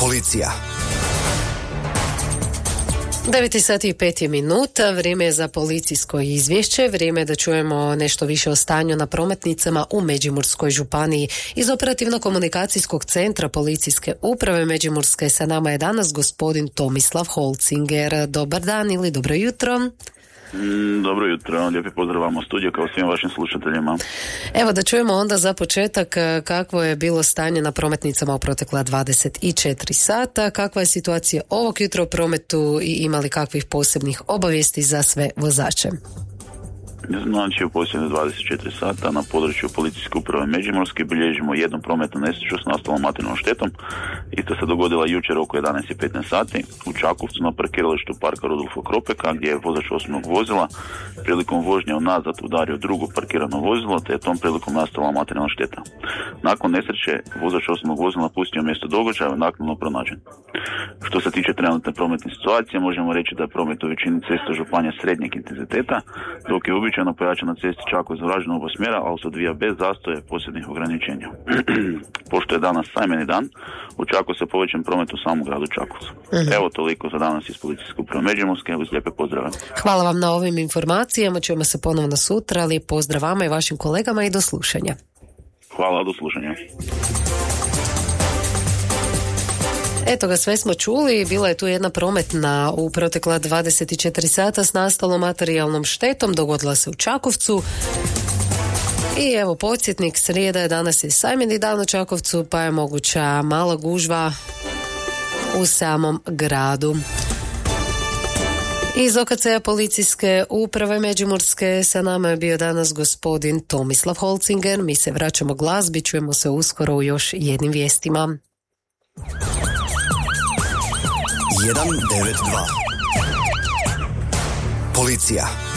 Policija. 9:05, vrijeme je za policijsko izvješće, vrijeme je da čujemo nešto više o stanju na prometnicama u Međimurskoj županiji. Iz operativno-komunikacijskog centra policijske uprave Međimurske sa nama je danas gospodin Tomislav Holcinger. Dobar dan ili dobro jutro. Dobro jutro, lijepi pozdrav vam u studiju kao svim vašim slušateljima. Evo da čujemo onda za početak kakvo je bilo stanje na prometnicama u protekla 24 sata, kakva je situacija ovog jutra u prometu i imali kakvih posebnih obavijesti za sve vozače. Znači, u posljednje 24 sata na području policijske uprave Međimurske bilježimo jednu prometnu nesreću s nastalom materijalnom štetom. Isto se dogodila jučer oko 11:15 sati u Čakovcu na parkiralištu parka Rudolfa Kropeka, gdje je vozač osobnog vozila prilikom vožnje unazad udario drugo parkirano vozilo, te je tom prilikom nastala materijalna šteta. Nakon nesreće vozač osobnog vozila napustio mjesto događaja, naknadno pronađen. Što se tiče trenutne prometne situacije, možemo reći da je promet u većini cesta županija srednjeg intenziteta, dok je uobičajeno pojačan na cesti Čakovec-Varaždin oba smjera, ali se odvija bez zastoja posebnih ograničenja. Pošto je danas sajmeni dan, očekuje se povećan promet u samom gradu Čakovcu. Evo toliko za danas iz policijske uprave Međimurske, uz lijepe pozdrave. Hvala vam na ovim informacijama, čujemo se ponovno sutra, lijep pozdrav vama i vašim kolegama i do slušanja. Hvala, do slušanja. Eto ga, sve smo čuli, bila je tu jedna prometna u protekla 24 sata s nastalom materijalnom štetom, dogodila se u Čakovcu. I evo podsjetnik, srijeda je danas i sajmeni dan u Čakovcu, pa je moguća mala gužva u samom gradu. Iz OKC-a policijske uprave Međimurske sa nama je bio danas gospodin Tomislav Holcinger. Mi se vraćamo glazbi, čujemo se uskoro u još jednim vijestima. 192. Policija.